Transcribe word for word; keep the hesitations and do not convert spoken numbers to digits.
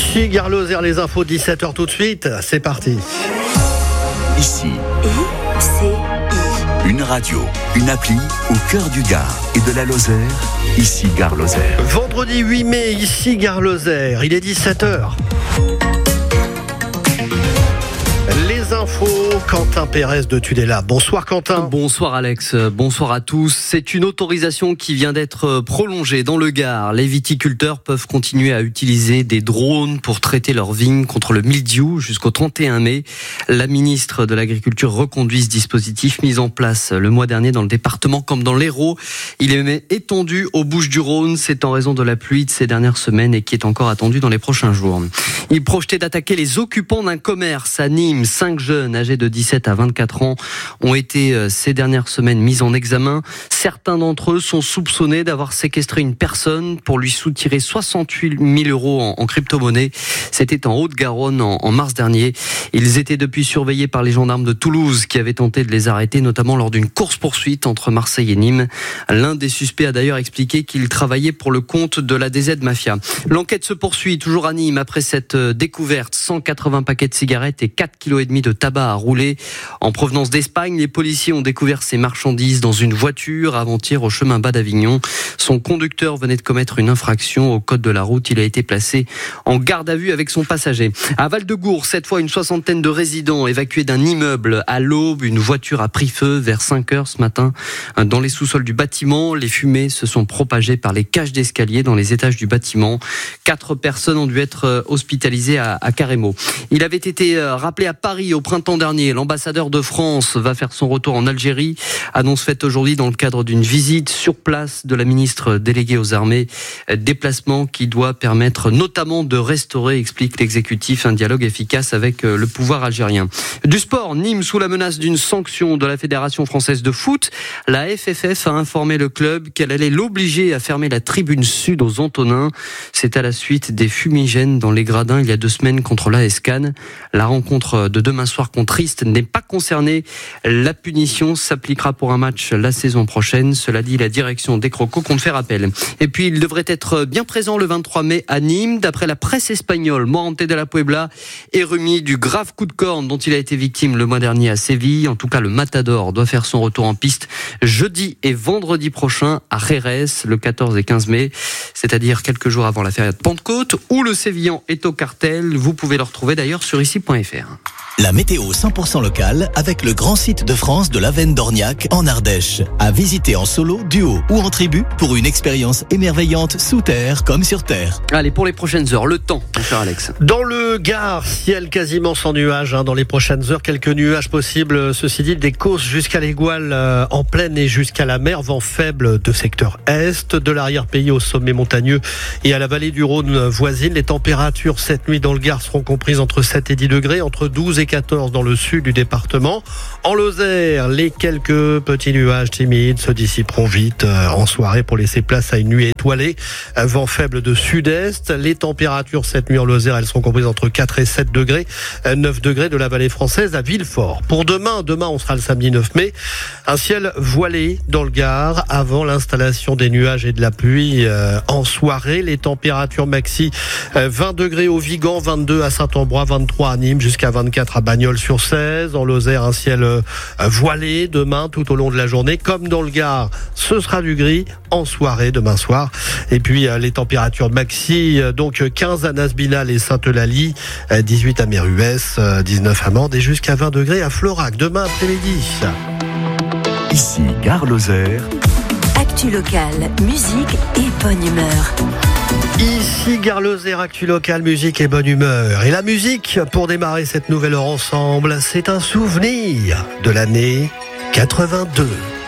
Ici Gare Lozère, les infos dix-sept heures tout de suite, c'est parti. Ici, I C I. une radio, une appli au cœur du Gard et de la Lozère. Ici Gare Lozère. Vendredi huit mai, ici Gare Lozère, il est dix-sept heures. Les infos, Quentin Pérez de Tudela. Bonsoir Quentin. Bonsoir Alex, bonsoir à tous. C'est une autorisation qui vient d'être prolongée dans le Gard. Les viticulteurs peuvent continuer à utiliser des drones pour traiter leurs vignes contre le mildiou jusqu'au trente et un mai. La ministre de l'Agriculture reconduit ce dispositif mis en place le mois dernier dans le département comme dans l'Hérault. Il est étendu aux Bouches-du-Rhône. C'est en raison de la pluie de ces dernières semaines et qui est encore attendu dans les prochains jours. Il projetait d'attaquer les occupants d'un commerce à Nîmes. Cinq jeunes âgés de dix-sept à vingt-quatre ans ont été ces dernières semaines mis en examen. Certains d'entre eux sont soupçonnés d'avoir séquestré une personne pour lui soutirer soixante-huit mille euros en, en crypto-monnaie. C'était en Haute-Garonne en, en mars dernier. Ils étaient depuis surveillés par les gendarmes de Toulouse qui avaient tenté de les arrêter, notamment lors d'une course-poursuite entre Marseille et Nîmes. L'un des suspects a d'ailleurs expliqué qu'il travaillait pour le compte de la D Z Mafia. L'enquête se poursuit toujours à Nîmes après cette découverte. cent quatre-vingts paquets de cigarettes et quatre virgule cinq kilos de tabac à rouler. En provenance d'Espagne, les policiers ont découvert ces marchandises dans une voiture avant-hier au chemin bas d'Avignon. Son conducteur venait de commettre une infraction au code de la route. Il a été placé en garde à vue avec son passager. À Val-de-Gour, cette fois, une soixantaine de résidents évacués d'un immeuble à l'aube. Une voiture a pris feu vers cinq heures ce matin dans les sous-sols du bâtiment. Les fumées se sont propagées par les cages d'escalier dans les étages du bâtiment. Quatre personnes ont dû être hospitalisées à, à Carremo. Il avait été rappelé à Paris au printemps dernier. L'ambassadeur de France va faire son retour en Algérie. Annonce faite aujourd'hui dans le cadre d'une visite sur place de la ministre déléguée aux armées. Déplacement qui doit permettre notamment de restaurer, explique l'exécutif, un dialogue efficace avec le pouvoir algérien. Du sport, Nîmes sous la menace d'une sanction de la Fédération française de foot. La F F F a informé le club qu'elle allait l'obliger à fermer la tribune sud aux Antonins. C'est à la suite des fumigènes dans les gradins il y a deux semaines contre l'A S Cannes. La rencontre de demain soir contre Istres n'est pas concernée. La punition s'appliquera pour un match la saison prochaine. Cela dit, la direction des Crocos compte faire appel. Et puis, il devrait être bien présent le vingt-trois mai à Nîmes. D'après la presse espagnole, Morante de la Puebla est remis du grave coup de corne dont il a été victime le mois dernier à Séville. En tout cas, le Matador doit faire son retour en piste jeudi et vendredi prochain à Jerez, le quatorze et quinze mai, c'est-à-dire quelques jours avant la férié de Pentecôte, où le Sévillan est au cartel. Vous pouvez le retrouver d'ailleurs sur ici point f r. La météo cent pour cent locale avec le grand site de France de l'Avenne d'Orniac en Ardèche. À visiter en solo, duo ou en tribu pour une expérience émerveillante sous terre comme sur terre. Allez, pour les prochaines heures, le temps, mon cher Alex. Dans le Gard, ciel quasiment sans nuages. Hein, dans les prochaines heures, quelques nuages possibles. Ceci dit, des Causses jusqu'à l'Égoile euh, en plaine et jusqu'à la mer. Vent faible de secteur est, de l'arrière-pays au sommet montagneux et à la vallée du Rhône voisine. Les températures cette nuit dans le Gard seront comprises entre sept et dix degrés, entre douze et quatorze dans le sud du département. En Lozère, les quelques petits nuages timides se dissiperont vite en soirée pour laisser place à une nuit étoilée. Vent faible de sud-est. Les températures cette nuit en Lozère, elles sont comprises entre quatre et sept degrés. neuf degrés de la vallée française à Villefort. Pour demain, demain on sera le samedi neuf mai. Un ciel voilé dans le Gard avant l'installation des nuages et de la pluie en soirée. Les températures maxi vingt degrés au Vigan, vingt-deux à Saint-Ambrois, vingt-trois à Nîmes, jusqu'à vingt-quatre à Bagnols-sur-Cèze. En Lozère, un ciel voilé demain tout au long de la journée. Comme dans le Gard, ce sera du gris en soirée demain soir. Et puis les températures maxi, donc quinze à Nasbinal et Sainte-Eulalie, dix-huit à Méruès, dix-neuf à Mende et jusqu'à vingt degrés à Florac demain après-midi. Ici Gare Lozère. Actu locale, musique et bonne humeur. Ici Gare Lozère, actu local, musique et bonne humeur. Et la musique, pour démarrer cette nouvelle heure ensemble, c'est un souvenir de l'année quatre-vingt-deux.